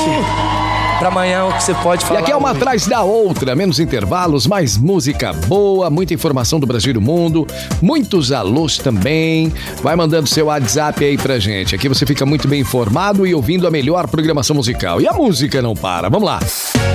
Pra amanhã o que você pode falar. E aqui é uma hoje. atrás da outra, menos intervalos, mais música boa, muita informação do Brasil e do mundo, muitos alôs também. Vai mandando seu WhatsApp aí pra gente. Aqui você fica muito bem informado e ouvindo a melhor programação musical. E a música não para. Vamos lá.